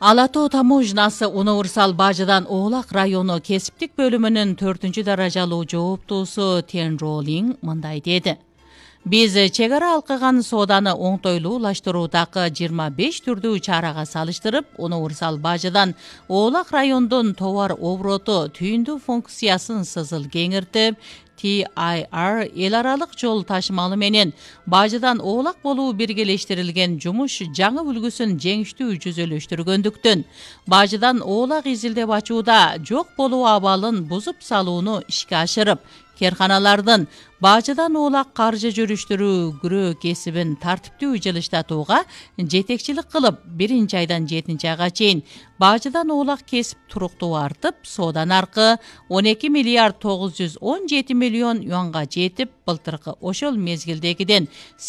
Ала Тоо таможнасы универсал бажыдан Оолак району кесиптик бөлүмүнүн 4-даражалуу жооптуусу Тен Ролинг мындай деди. Биз чек ара алкаган сооданы оңтойлуулаштыруудагы 25 түрдүү чарага салыштырып, универсал бажыдан Оолак райондун товар обороту түйүндүү функциясын сызыл кеңиртип, TIR эл аралык жол ташымалы менен бажыдан Оолак болуу биргелештирилген жумуш жаңы үлгүсүн жеңиштүү жүзөлөштүргөндүктөн бажыдан Оолак изилдеп ачууда жок болуу абалын бузуп салууну ишке ашырып, керканалардын бажыдан Оолак каржы жүрүштүрүү күрөө кесибин тартиптүү жылыштатууга жетекчилик кылып, 1-айдан 7-айга чейин бажыдан Оолак кесип туруктуу артып, соодан аркы 12 миллиард 917 миллион юанга жетип, былтыркы ошол мезгилдегиден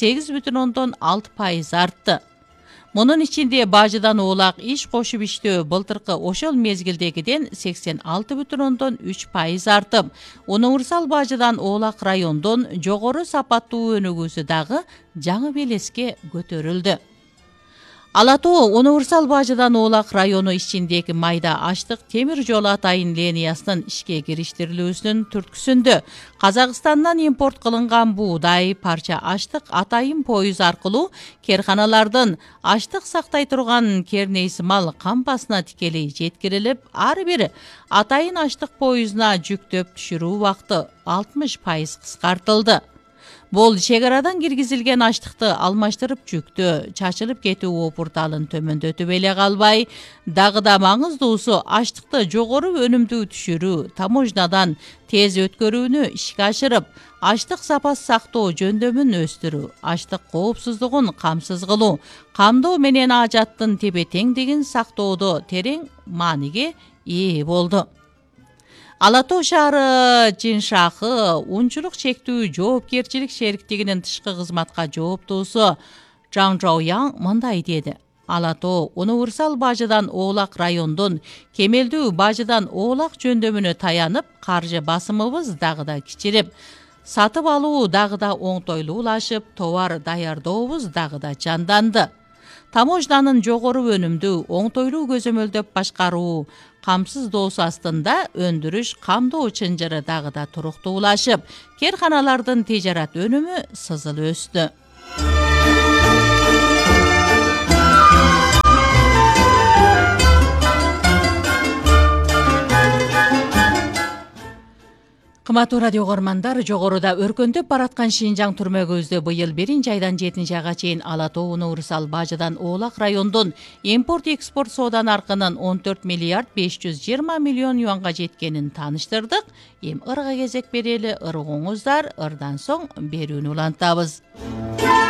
8,6% артты. Мунун ичинде бажыдан Оолак иш кошуп иштөө былтыркы ошол мезгилдегиден 86,3% артып, универсал бажыдан Оолак райондон жогору сапаттуу өнүгүүсү дагы жаңы белеске көтөрүлдү. Ала Тоо универсал бажыдан Оолак району ичиндеги майда аштык темир жол атайын линиясынын ишке кириштирилүүсүнүн түрткүсүндө Казакстандан импорт кылынган буудай, парча аштык атайын поюз аркылуу керканалардын аштык сактай турган кернейсимал кампасына тикелей жеткирилип, ар бир атайын аштык поюзуна жүктөп түшүрүү убакыты 60% кыскартылды. Бул чек арадан киргизилген аштыкты алмаштырып жүктөө, чачылып кетүү опурталын төмөндөтүп эле калбай, дагы да маңыздуусу аштыкты жогору өнүмдүү түшүрүү, таможнадан тез өткөрүүнү ишке ашырып, аштык сапасы сактоо жөндөмүн өстүрүү, аштык коопсуздугун камсыз кылуу, камдоо менен ажаттын тепе-теңдигин сактоодо терең мааниге ээ болду. Ала Тоо шаары Жиншахы унчулук чектүү жоопкерчилик шериктигинин тышкы кызматка жооптуусу Жан Жаоян мындай деди. Ала Тоо универсал бажыдан Оолак райондун кемелдүү бажыдан Оолак жөндөмүнө таянып, каржы басымыбыз дагы да кичирип, сатып алуу дагы да оңтойлуулашып, товар даярдообуз дагы да жанданды. Таможнанын жогору өнүмдүү, оңтойлуу көзөмөлдөп башкаруу камсыздоосу астында өндүрүш, камдоо чынжыры дагы да туруктуулашып, керканалардын тижарат өнүмү сызыл өстү. Кымбаттуу радио угармандар, жогоруда өркөндөп бараткан Шинжаң түрмөгүбүздө быйыл 1-айдан 7-айга чейин Ала Тоо универсал бажыдан Оолак райондун импорт-экспорт соода наркынын 14 миллиард 520 миллион юанга жеткенин тааныштырдык. Эми ырга кезек берели, ыргоңуздар, ырдан соң берүүнү улантабыз.